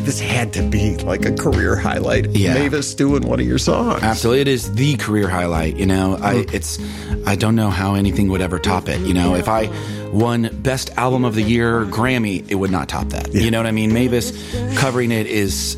this had to be like a career highlight. Yeah. Mavis doing one of your songs. Absolutely. It is the career highlight, you know. I don't know how anything would ever top it, you know. If I won Best Album of the Year Grammy, it would not top that. You know what I mean? Mavis covering it is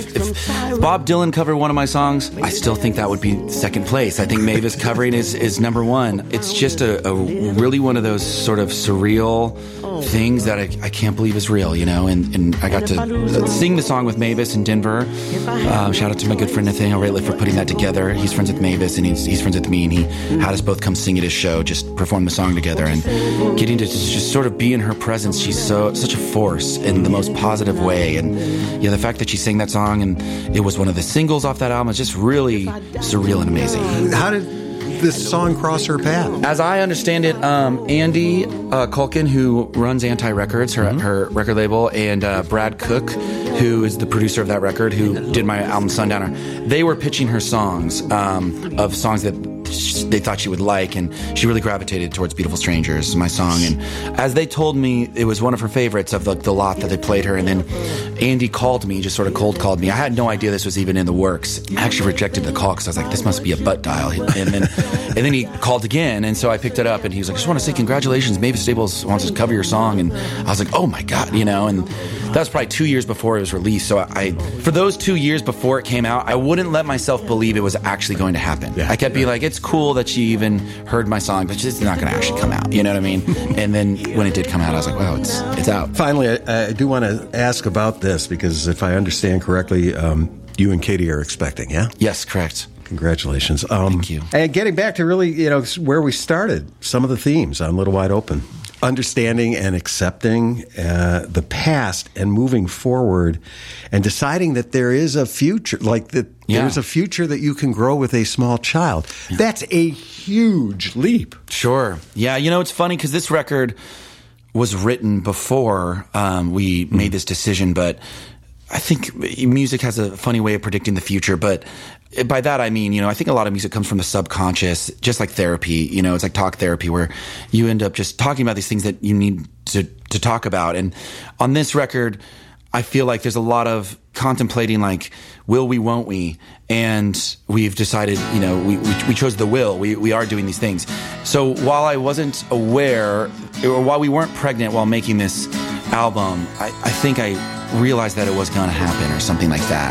if Bob Dylan covered one of my songs, I still think that would be second place. I think Mavis covering is number one. It's just a really one of those sort of surreal things that I can't believe is real, you know. And I got to sing the song with Mavis in Denver. Shout out to my good friend Nathaniel Rateliff for putting that together. He's friends with Mavis and he's friends with me, and he had us both come sing at his show, just perform the song together, and getting to just sort of be in her presence. She's such a force in the most positive way, and yeah, the fact that she sang that song and it was one of the singles off that album is just really surreal and amazing. How did this song cross her path? As I understand it, Andy Culkin, who runs Anti Records, her record label, and Brad Cook, who is the producer of that record, who did my album Sundowner, they were pitching her songs, of songs that they thought she would like, and she really gravitated towards Beautiful Strangers, my song. And as they told me, it was one of her favorites of the lot that they played her. And then Andy called me, just sort of cold called me. I had no idea this was even in the works. I actually rejected the call because I was like, this must be a butt dial. And then he called again, and so I picked it up, and he was like, I just want to say congratulations, Mavis Staples wants to cover your song. And I was like, oh my God, you know. And that was probably 2 years before it was released. So for those 2 years before it came out, I wouldn't let myself believe it was actually going to happen. I kept being like, it's cool that she even heard my song, but it's not going to actually come out. You know what I mean? And then when it did come out, I was like, wow, it's out. Finally, I do want to ask about this, because if I understand correctly, you and Katie are expecting, yeah? Yes, correct. Congratulations. Thank you. And getting back to really, you know, where we started, some of the themes on Little Wide Open. Understanding and accepting the past and moving forward and deciding that there is a future, like that there's a future that you can grow with a small child. Yeah. That's a huge leap. Sure. Yeah, you know, it's funny because this record was written before we made this decision, but I think music has a funny way of predicting the future, but by that I mean, you know, I think a lot of music comes from the subconscious, just like therapy. You know, it's like talk therapy, where you end up just talking about these things that you need to talk about. And on this record, I feel like there's a lot of contemplating, like, will we, won't we? And we've decided, you know, we chose the will. We are doing these things. So while I wasn't aware, or while we weren't pregnant while making this album, I think I realized that it was going to happen, or something like that.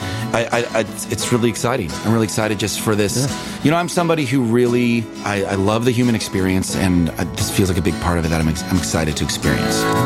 It's really exciting. I'm really excited just for this. Yeah. You know, I'm somebody who really, I love the human experience, and this feels like a big part of it that I'm excited to experience.